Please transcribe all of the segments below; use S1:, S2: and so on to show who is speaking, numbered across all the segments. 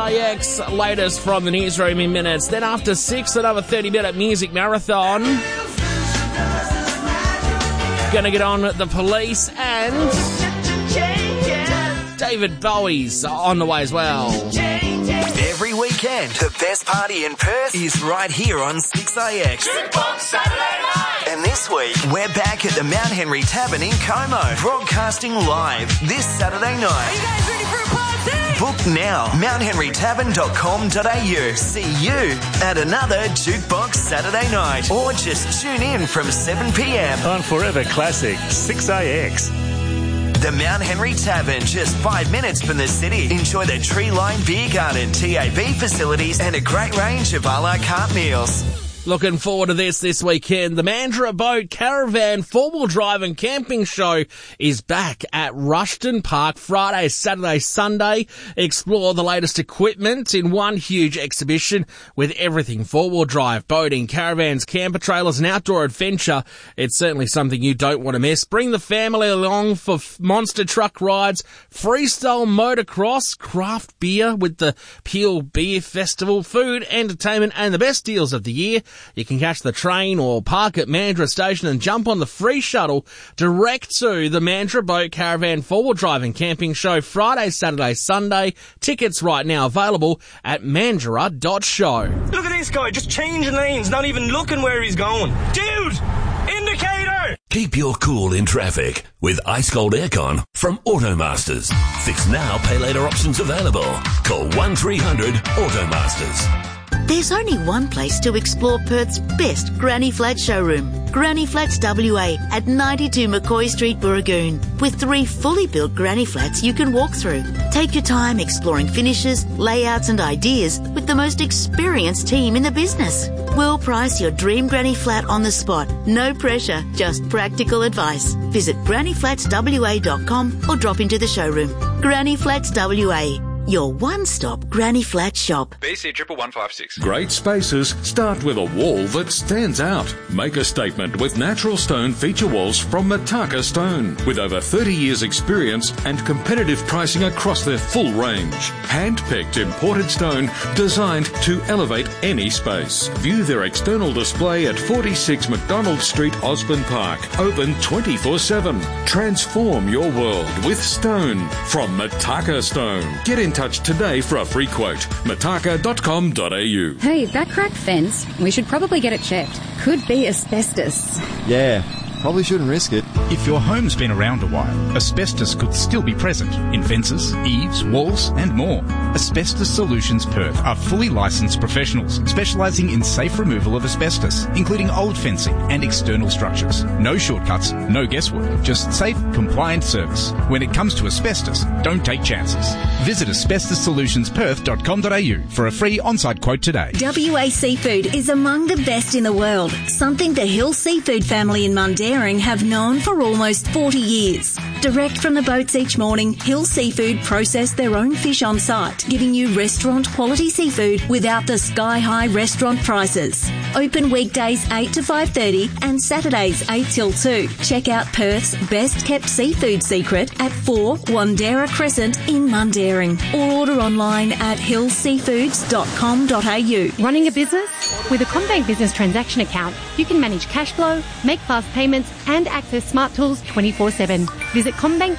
S1: 6IX, latest from the newsroom in minutes. Then after 6, another 30-minute music marathon. Gonna get on The Police and David Bowie's on the way as well.
S2: Every weekend, the best party in Perth is right here on 6IX.
S3: Jukebox Saturday night!
S2: And this week, we're back at the Mount Henry Tavern in Como, broadcasting live this Saturday night.
S3: Are you guys ready for a party?
S2: Book now, mounthenrytavern.com.au. See you at another Jukebox Saturday night. Or just tune in from 7 p.m.
S4: on Forever Classic 6IX.
S2: The Mount Henry Tavern, just 5 minutes from the city. Enjoy the tree-lined beer garden, TAB facilities, and a great range of a la carte meals.
S1: Looking forward to this weekend. The Mandurah Boat Caravan 4-wheel drive and camping show is back at Rushton Park Friday, Saturday, Sunday. Explore the latest equipment in one huge exhibition with everything 4-wheel drive, boating, caravans, camper trailers and outdoor adventure. It's certainly something you don't want to miss. Bring the family along for monster truck rides, freestyle motocross, craft beer with the Peel Beer Festival, food, entertainment and the best deals of the year. You can catch the train or park at Mandurah Station and jump on the free shuttle direct to the Mandurah Boat Caravan 4-wheel drive and camping show Friday, Saturday, Sunday. Tickets right now available at mandurah.show.
S5: Look at this guy, just changing lanes, not even looking where he's going. Dude! Indicator!
S6: Keep your cool in traffic with Ice Cold Aircon from Automasters. Fix now, pay later options available. Call 1300 Automasters.
S7: There's only one place to explore Perth's best Granny Flat showroom. Granny Flats WA at 92 McCoy Street, Burragoon. With 3 fully built Granny Flats you can walk through. Take your time exploring finishes, layouts and ideas with the most experienced team in the business. We'll price your dream Granny Flat on the spot. No pressure, just practical advice. Visit grannyflatswa.com or drop into the showroom. Granny Flats WA. Your one-stop Granny Flat shop.
S8: BC 11156.
S9: Great spaces start with a wall that stands out. Make a statement with natural stone feature walls from Mataka Stone. With over 30 years experience and competitive pricing across their full range. Hand-picked imported stone designed to elevate any space. View their external display at 46 McDonald Street, Osborne Park. Open 24/7. Transform your world with stone from Mataka Stone. Get in touch today for a free quote. mataka.com.au.
S10: Hey, that cracked fence, we should probably get it checked. Could be asbestos.
S11: Yeah, probably shouldn't risk it.
S12: If your home's been around a while, asbestos could still be present in fences, eaves, walls and more. Asbestos Solutions Perth are fully licensed professionals specialising in safe removal of asbestos, including old fencing and external structures. No shortcuts, no guesswork, just safe, compliant service. When it comes to asbestos, don't take chances. Visit asbestossolutionsperth.com.au for a free on-site quote today.
S13: WA Seafood is among the best in the world, something the Hill Seafood family in Mundaring have known for almost 40 years. Direct from the boats each morning, Hill Seafood process their own fish on site, giving you restaurant quality seafood without the sky-high restaurant prices. Open weekdays 8 to 5:30 and Saturdays 8 till 2. Check out Perth's best kept seafood secret at 4 Wandera Crescent in Mundaring or order online at hillseafoods.com.au.
S14: Running a business? With a CommBank Business Transaction Account, you can manage cash flow, make fast payments and access smart tools 24/7. Visit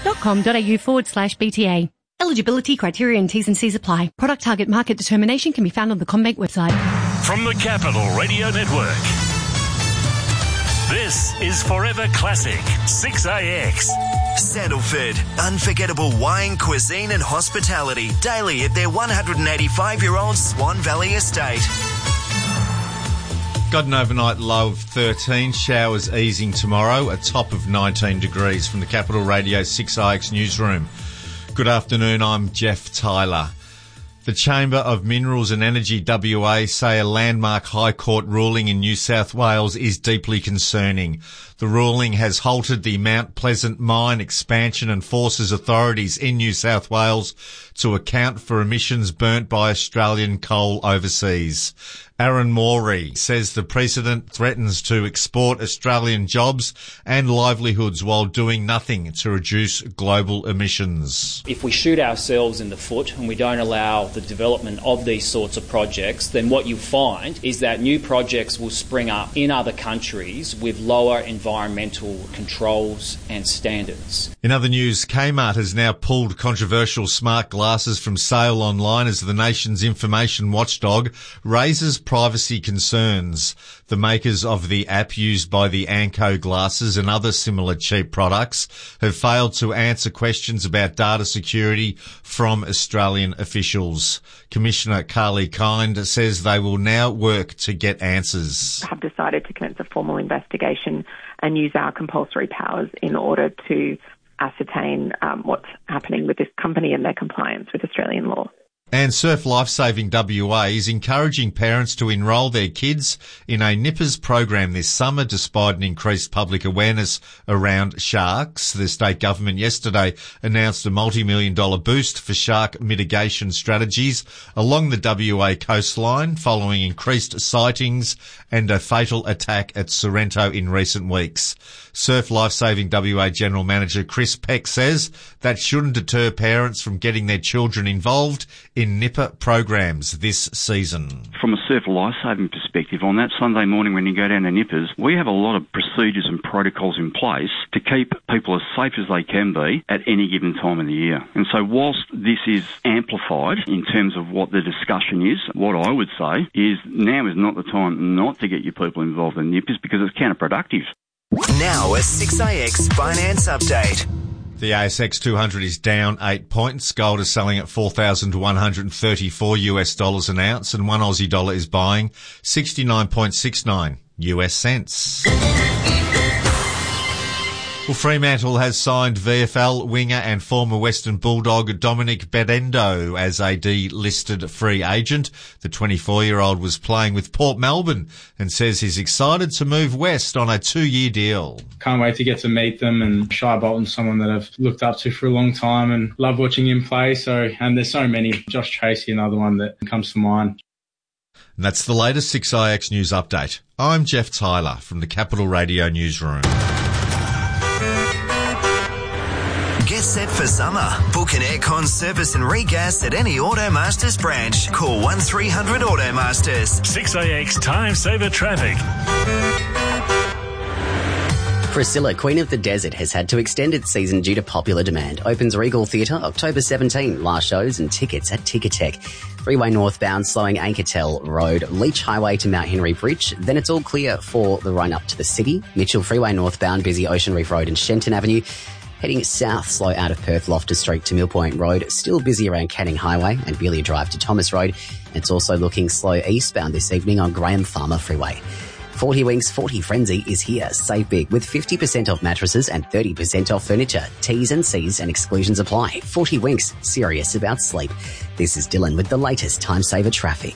S14: commbank.com.au/BTA. Eligibility criteria and T's and C's apply. Product target market determination can be found on the CommBank website.
S6: From the Capital Radio Network, this is Forever Classic 6IX.
S2: Sandalford, unforgettable wine, cuisine and hospitality daily at their 185-year-old Swan Valley estate.
S15: Got an overnight low of 13, showers easing tomorrow, a top of 19 degrees from the Capital Radio 6IX newsroom. Good afternoon, I'm Jeff Tyler. The Chamber of Minerals and Energy WA say a landmark High Court ruling in New South Wales is deeply concerning. The ruling has halted the Mount Pleasant mine expansion and forces authorities in New South Wales to account for emissions burnt by Australian coal overseas. Aaron Morey says the precedent threatens to export Australian jobs and livelihoods while doing nothing to reduce global emissions.
S16: If we shoot ourselves in the foot and we don't allow
S8: the development of these sorts of projects, then what you'll find is that new projects will spring up in other countries with lower environmental controls and standards.
S15: In other news, Kmart has now pulled controversial smart glasses from sale online as the nation's information watchdog raises privacy concerns. The makers of the app used by the Anko glasses and other similar cheap products have failed to answer questions about data security from Australian officials. Commissioner Carly Kind says they will now work to get answers.
S16: Have decided to commence a formal investigation and use our compulsory powers in order to ascertain what's happening with this company and their compliance with Australian law.
S15: And Surf Lifesaving WA is encouraging parents to enrol their kids in a Nippers program this summer despite an increased public awareness around sharks. The state government yesterday announced a multi-million-dollar boost for shark mitigation strategies along the WA coastline following increased sightings and a fatal attack at Sorrento in recent weeks. Surf Lifesaving WA General Manager Chris Peck says that shouldn't deter parents from getting their children involved in Nipper programs this season.
S17: From a Surf Lifesaving perspective, on that Sunday morning when you go down to Nippers, we have a lot of procedures and protocols in place to keep people as safe as they can be at any given time of the year. And so whilst this is amplified in terms of what the discussion is, what I would say is now is not the time not to get your people involved in Nippers because it's counterproductive.
S2: Now a 6AX finance update.
S15: The ASX 200 is down 8 points. Gold is selling at $4,134 an ounce, and one Aussie dollar is buying 69.69 US cents. Well, Fremantle has signed VFL winger and former Western Bulldog Dominic Bedendo as a delisted free agent. The 24-year-old was playing with Port Melbourne and says he's excited to move west on a 2-year deal.
S18: Can't wait to get to meet them, and Shai Bolton's someone that I've looked up to for a long time and love watching him play. And there's so many. Josh Tracy, another one that comes to mind.
S15: And that's the latest 6IX News Update. I'm Jeff Tyler from the Capital Radio Newsroom.
S2: Get set for summer. Book an aircon service and regas at any Automasters branch. Call 1300 Automasters.
S4: 6AX Time Saver Traffic.
S19: Priscilla, Queen of the Desert, has had to extend its season due to popular demand. Opens Regal Theatre October 17. Last shows and tickets at Ticketek. Freeway northbound slowing Ankertel Road, Leach Highway to Mount Henry Bridge. Then it's all clear for the run up to the city. Mitchell Freeway northbound, busy Ocean Reef Road and Shenton Avenue. Heading south, slow out of Perth Loftus Street to Mill Point Road. Still busy around Canning Highway and Beeley Drive to Thomas Road. It's also looking slow eastbound this evening on Graham Farmer Freeway. 40 Winks 40 Frenzy is here. Save big with 50% off mattresses and 30% off furniture. T's and C's and exclusions apply. 40 Winks, serious about sleep. This is Dylan with the latest Time Saver Traffic.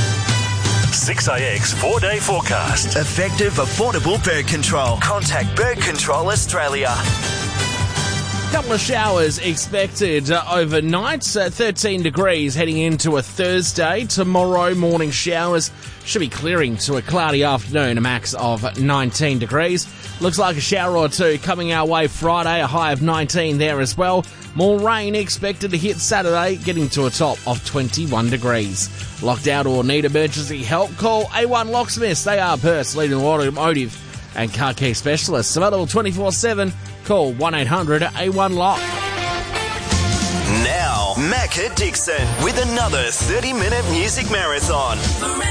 S6: 6AX 4-day forecast.
S2: Effective, affordable bird control. Contact Bird Control Australia.
S1: Couple of showers expected overnight, 13 degrees heading into a Thursday. Tomorrow morning showers should be clearing to a cloudy afternoon, a max of 19 degrees. Looks like a shower or two coming our way Friday, a high of 19 there as well. More rain expected to hit Saturday, getting to a top of 21 degrees. Locked out or need emergency help? Call A1 Locksmiths. They are Perth's leading automotive and car key specialists. Available 24/7. Call 1-800-A1-LOCK.
S2: Now, Macca Dixon with another 30-minute music marathon.